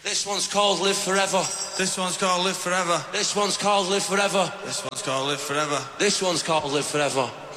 This one's called Live Forever. This one's called Live Forever. This one's called Live Forever. This one's called Live Forever. This one's called Live Forever.